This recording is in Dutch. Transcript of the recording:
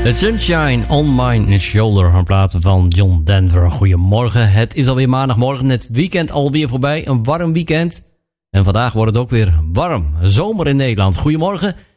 The Sunshine on My Shoulder, een plaat van John Denver. Goedemorgen, het is alweer maandagmorgen, het weekend alweer voorbij, een warm weekend. En vandaag wordt het ook weer warm, zomer in Nederland. Goedemorgen,